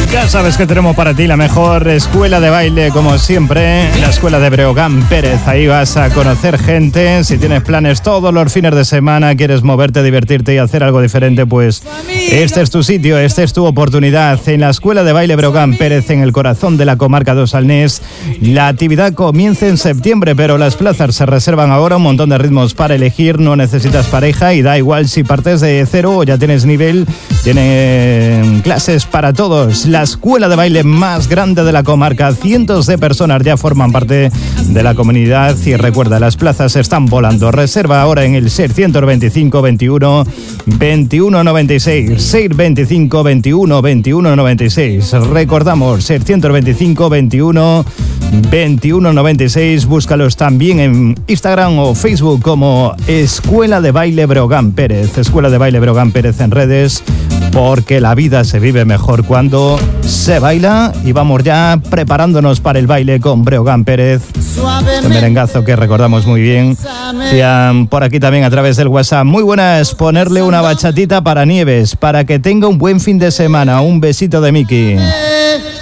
Ya sabes que tenemos para ti la mejor escuela de baile, como siempre, la escuela de Breogán Pérez. Ahí vas a conocer gente. Si tienes planes todos los fines de semana, quieres moverte, divertirte y hacer algo diferente, pues este es tu sitio, esta es tu oportunidad. En la escuela de baile Breogán Pérez, en el corazón de la comarca de Salnés, la actividad comienza en septiembre, pero las plazas se reservan ahora. Un montón de ritmos para elegir, no necesitas pareja y da igual si partes de cero o ya tienes nivel. Tienen clases para todos. La escuela de baile más grande de la comarca. Cientos de personas ya forman parte de la comunidad y recuerda, las plazas están volando. Reserva ahora en el 625 21 21 96. 625 21 21 96. Recordamos, 625 21 21 96. Búscalos también en Instagram o Facebook como Escuela de Baile Breogán Pérez. Escuela de Baile Breogán Pérez en redes, porque la vida se vive mejor cuando se baila. Y vamos ya preparándonos para el baile con Breogán Pérez. Este merengazo que recordamos muy bien. Decían por aquí también a través del WhatsApp: muy buenas, ponerle una bachatita para Nieves, para que tenga un buen fin de semana. Un besito de Miki.